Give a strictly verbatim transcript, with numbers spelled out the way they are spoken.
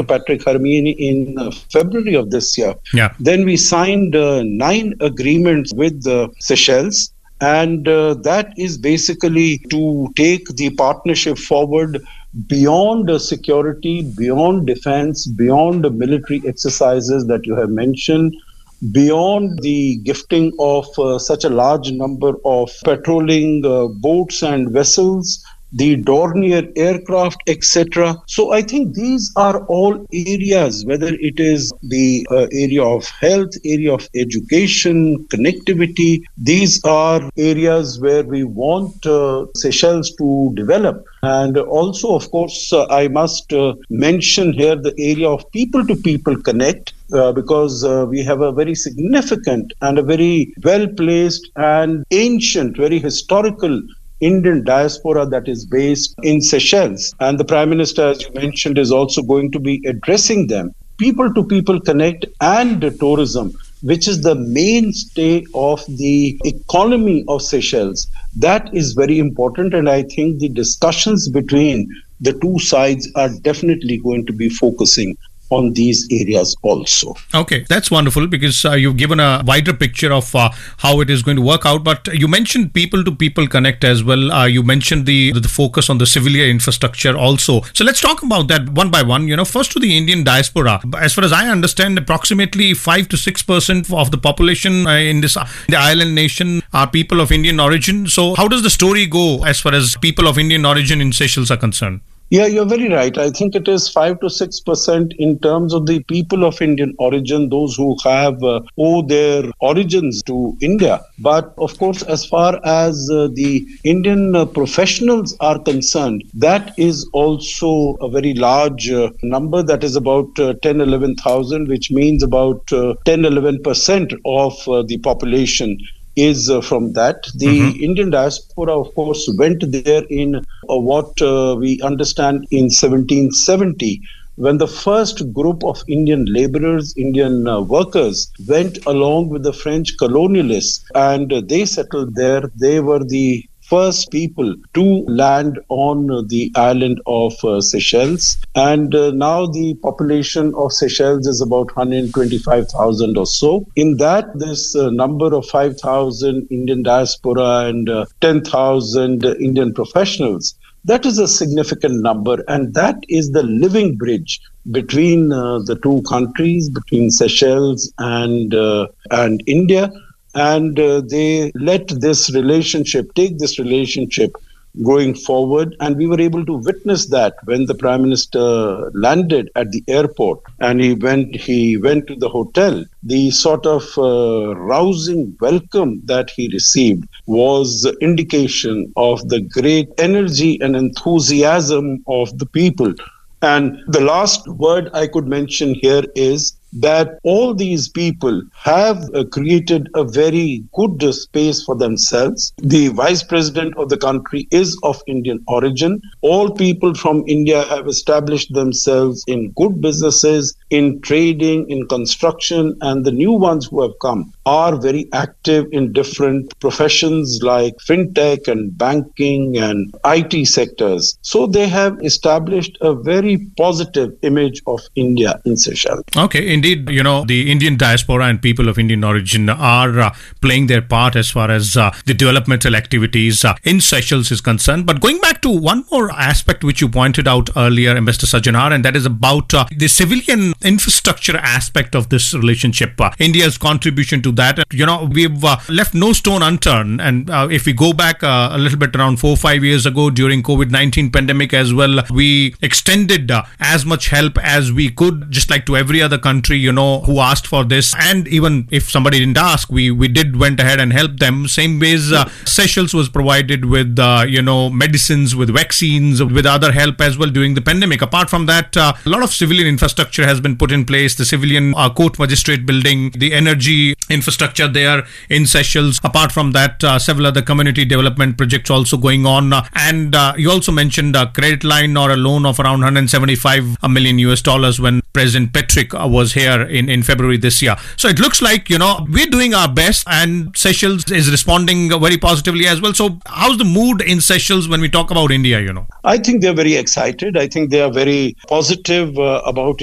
Patrick Hermine in uh, February of this year. Yeah. Then we signed uh, nine agreements with uh, Seychelles. And uh, that is basically to take the partnership forward beyond uh, security, beyond defense, beyond the military exercises that you have mentioned, beyond the gifting of uh, such a large number of patrolling uh, boats and vessels, the Dornier aircraft, et cetera. So I think these are all areas, whether it is the uh, area of health, area of education, connectivity, these are areas where we want uh, Seychelles to develop. And also, of course, uh, I must uh, mention here the area of people-to-people connect, uh, because uh, we have a very significant and a very well-placed and ancient, very historical Indian diaspora that is based in Seychelles. And the Prime Minister, as you mentioned, is also going to be addressing them. People-to-people connect and tourism, which is the mainstay of the economy of Seychelles. That is very important, and I think the discussions between the two sides are definitely going to be focusing on these areas also. Okay, that's wonderful, because uh, you've given a wider picture of uh, how it is going to work out. But you mentioned people-to-people connect as well. Uh, you mentioned the the focus on the civilian infrastructure also. So let's talk about that one by one. You know, first to the Indian diaspora. As far as I understand, approximately five to six percent of the population uh, in this uh, the island nation are people of Indian origin. So how does the story go as far as people of Indian origin in Seychelles are concerned? Yeah, you're very right. I think it is five to six percent in terms of the people of Indian origin, those who have uh, owe their origins to India. But of course, as far as uh, the Indian uh, professionals are concerned, that is also a very large uh, number. That is about uh, ten, eleven thousand, which means about uh, ten, eleven percent of uh, the population is uh, from that. The mm-hmm. Indian diaspora, of course, went there in uh, what uh, we understand in seventeen seventy, when the first group of Indian laborers, Indian uh, workers, went along with the French colonialists, and uh, they settled there. They were the first people to land on the island of uh, Seychelles. And uh, now the population of Seychelles is about one hundred twenty-five thousand or so. In that, this uh, number of five thousand Indian diaspora and uh, ten thousand Indian professionals, that is a significant number. And that is the living bridge between uh, the two countries, between Seychelles and, uh, and India. And uh, they let this relationship, take this relationship going forward. And we were able to witness that when the Prime Minister landed at the airport and he went, he went to the hotel. The sort of uh, rousing welcome that he received was indication of the great energy and enthusiasm of the people. And the last word I could mention here is that all these people have uh, created a very good uh, space for themselves. The vice president of the country is of Indian origin. All people from India have established themselves in good businesses, in trading, in construction, and the new ones who have come are very active in different professions like fintech and banking and I T sectors. So they have established a very positive image of India in Seychelles. Okay, indeed, you know, the Indian diaspora and people of Indian origin are uh, playing their part as far as uh, the developmental activities uh, in Seychelles is concerned. But going back to one more aspect which you pointed out earlier, Mister Sajjanar, and that is about uh, the civilian infrastructure aspect of this relationship. Uh, India's contribution to that, you know, we've uh, left no stone unturned. And uh, if we go back uh, a little bit around four or five years ago during COVID nineteen pandemic as well, we extended uh, as much help as we could, just like to every other country, you know, who asked for this. And even if somebody didn't ask, we, we did went ahead and helped them. Same ways, uh, Seychelles was provided with, uh, you know, medicines, with vaccines, with other help as well during the pandemic. Apart from that, uh, a lot of civilian infrastructure has been put in place. The civilian uh, court magistrate building, the energy infrastructure there in Seychelles. Apart from that, uh, several other community development projects also going on. Uh, and uh, you also mentioned a credit line or a loan of around one hundred seventy-five million U S dollars when President Patrick uh, was here in, in February this year. So it looks like, you know, we're doing our best and Seychelles is responding very positively as well. So how's the mood in Seychelles when we talk about India, you know? I think they're very excited. I think they are very positive uh, about